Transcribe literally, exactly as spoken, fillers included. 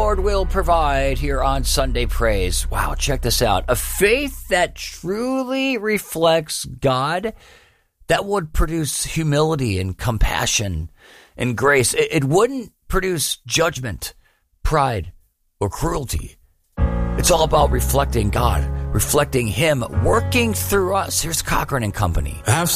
Lord will provide here on Sunday Praise. Wow, check this out. A faith that truly reflects God, that would produce humility and compassion and grace. It, it wouldn't produce judgment, pride, or cruelty. It's all about reflecting God, reflecting Him, working through us. Here's Cochran and Company. Have